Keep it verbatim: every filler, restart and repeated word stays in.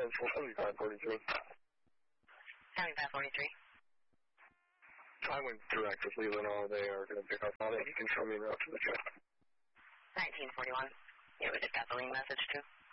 seventy-five forty-three. seventy-five forty-three. I went direct with Leland. All they are going to pick up on it. You can show me the route to the jet. nineteen forty-one. Yeah, we just got the lean message too.